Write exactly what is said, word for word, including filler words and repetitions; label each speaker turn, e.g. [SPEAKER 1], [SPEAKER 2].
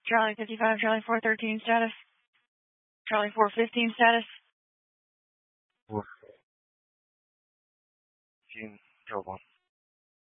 [SPEAKER 1] Charlie fifty-five, Charlie four thirteen status. Charlie four fifteen status.
[SPEAKER 2] four fifteen, Code one.